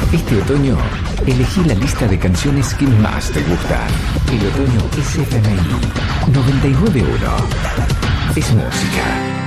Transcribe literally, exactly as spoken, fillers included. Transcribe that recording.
Este otoño, elegí la lista de canciones que más te gustan. El otoño es F M I noventa y nueve punto uno. Es música.